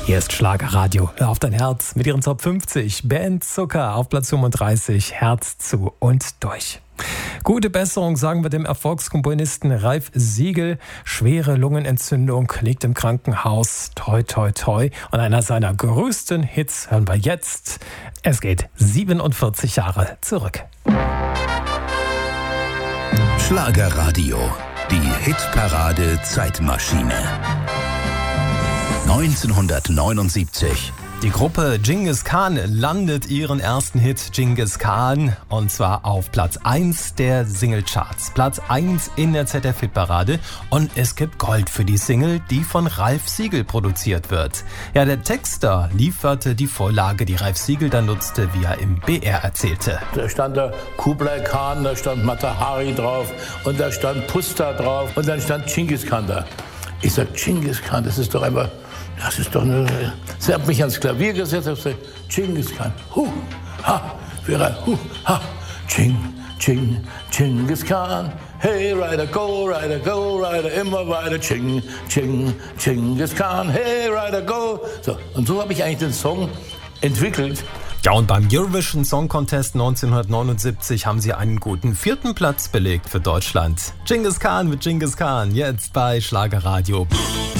Hier ist Schlagerradio. Hör auf dein Herz mit ihren Top 50. Band Zucker auf Platz 35. Herz zu und durch. Gute Besserung sagen wir dem Erfolgskomponisten Ralf Siegel. Schwere Lungenentzündung, liegt im Krankenhaus. Toi, toi, toi. Und einer seiner größten Hits hören wir jetzt. Es geht 47 Jahre zurück. Schlagerradio. Die Hitparade Zeitmaschine. 1979. Die Gruppe Genghis Khan landet ihren ersten Hit Genghis Khan und zwar auf Platz 1 der Singlecharts. Platz 1 in der ZDF-Hitparade und es gibt Gold für die Single, die von Ralf Siegel produziert wird. Ja, der Texter lieferte die Vorlage, die Ralf Siegel dann nutzte, wie er im BR erzählte. Da stand da Kublai Khan, da stand Mata Hari drauf und da stand Pusta drauf und dann stand Genghis Khan da. Ich sag, Genghis Khan, das ist doch einfach... Das ist doch eine... Sie hat mich ans Klavier gesetzt und gesagt, Genghis Khan, ha, Genghis Khan, hey Rider, go Rider, immer weiter, Genghis Khan, hey Rider, go. So, und so habe ich eigentlich den Song entwickelt. Ja, und beim Eurovision Song Contest 1979 haben sie einen guten 4. Platz belegt für Deutschland. Genghis Khan mit Genghis Khan, jetzt bei Schlagerradio.